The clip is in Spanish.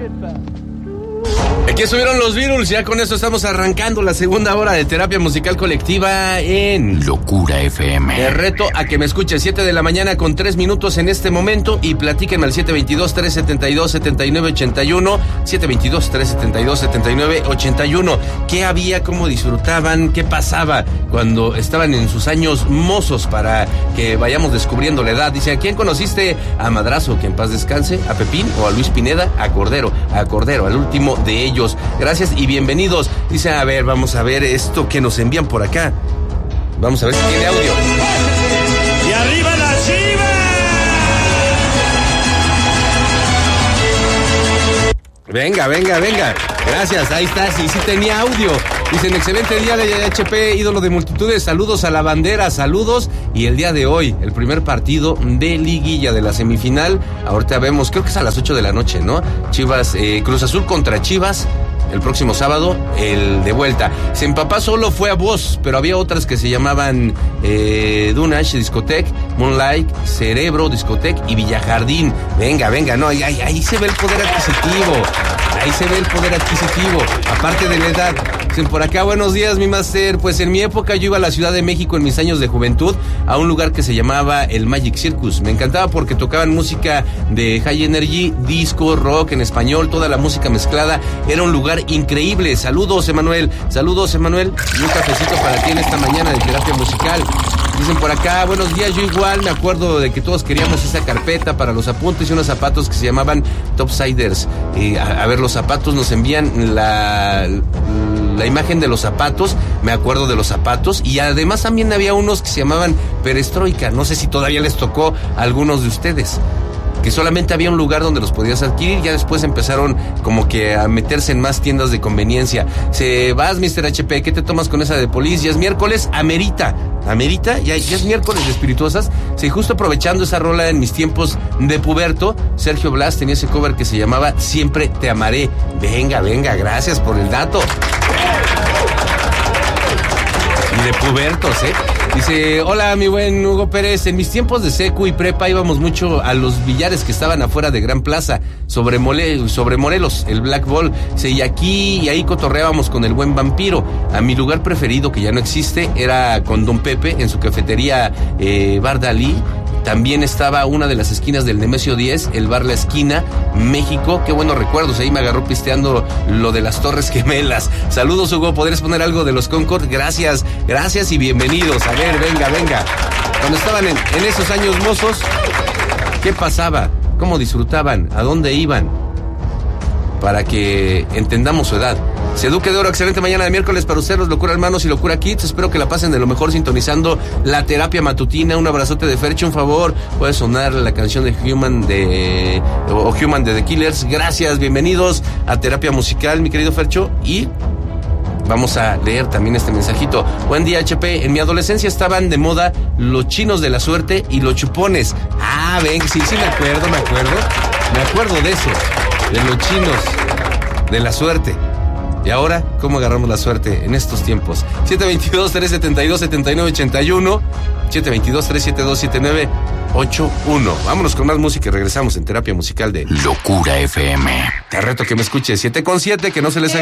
Aquí estuvieron los Beatles, ya con eso estamos arrancando la segunda hora de terapia musical colectiva en Locura FM. Te reto a que me escuches 7 de la mañana con 3 minutos en este momento y platíquenme al 722-372-7981, 722-372-7981. ¿Qué había, cómo disfrutaban, qué pasaba cuando estaban en sus años mozos para que vayamos descubriendo la edad? Dice, ¿a quién conociste? A Madrazo, que en paz descanse, a Pepín o a Luis Pineda, a Cordero, al último de ellos. Gracias y bienvenidos. Dice, a ver, vamos a ver esto que nos envían por acá. Vamos a ver si tiene audio. ¡Y arriba la Chivas! Venga. Gracias, ahí está, sí tenía audio. Dicen, excelente día de HP, ídolo de multitudes, saludos a la bandera, saludos. Y el día de hoy, el primer partido de liguilla de la semifinal. Ahorita vemos, creo que es a las 8 de la noche, ¿no? Chivas, Cruz Azul contra Chivas. El próximo sábado, el de vuelta. En Papá solo fue a Voz, pero había otras que se llamaban Dunash Discotec, Moonlight, Cerebro Discotec y Villajardín. Venga, no, ahí se ve el poder adquisitivo. Aparte de la edad. Por acá, buenos días, mi máster. Pues en mi época yo iba a la Ciudad de México en mis años de juventud a un lugar que se llamaba el Magic Circus. Me encantaba porque tocaban música de high energy, disco, rock en español, toda la música mezclada. Era un lugar increíble. Saludos, Emanuel. Y un cafecito para ti en esta mañana de terapia musical. Dicen por acá, buenos días, yo igual me acuerdo de que todos queríamos esa carpeta para los apuntes y unos zapatos que se llamaban Topsiders. A ver, los zapatos nos envían la imagen de los zapatos, me acuerdo de los zapatos, y además también había unos que se llamaban Perestroika, no sé si todavía les tocó a algunos de ustedes, que solamente había un lugar donde los podías adquirir, ya después empezaron como que a meterse en más tiendas de conveniencia. Vas, Mr. HP, ¿qué te tomas con esa de Polis? Ya es miércoles, amerita, ya es miércoles de espirituosas. Sí, justo aprovechando esa rola en mis tiempos de puberto, Sergio Blas tenía ese cover que se llamaba Siempre te amaré. Venga, gracias por el dato. Y de pubertos, Dice, hola, mi buen Hugo Pérez. En mis tiempos de secu y prepa íbamos mucho a los billares que estaban afuera de Gran Plaza, sobre Morelos, el Black Ball. Y ahí cotorreábamos con el buen Vampiro. A mi lugar preferido, que ya no existe, era con Don Pepe en su cafetería Bar Dalí. También estaba una de las esquinas del Nemesio 10, el bar La Esquina, México. Qué buenos recuerdos, ahí me agarró pisteando lo de las Torres Gemelas. Saludos, Hugo, ¿podrías poner algo de los Concord? Gracias y bienvenidos. A ver, venga. Cuando estaban en esos años mozos, ¿qué pasaba? ¿Cómo disfrutaban? ¿A dónde iban? Para que entendamos su edad. Seduque de Oro, excelente mañana de miércoles para ustedes, Locura Hermanos y Locura Kids. Espero que la pasen de lo mejor sintonizando la terapia matutina. Un abrazote de Fercho, un favor. Puede sonar la canción de Human de The Killers. Gracias, bienvenidos a terapia musical, mi querido Fercho. Y vamos a leer también este mensajito. Buen día, HP. En mi adolescencia estaban de moda los chinos de la suerte y los chupones. Ven, sí, me acuerdo. Me acuerdo de eso, de los chinos de la suerte. Y ahora, ¿cómo agarramos la suerte en estos tiempos? 722-372-7981, 722-372-7981. Vámonos con más música y regresamos en terapia musical de Locura FM. Te reto que me escuches 7:7, que no se les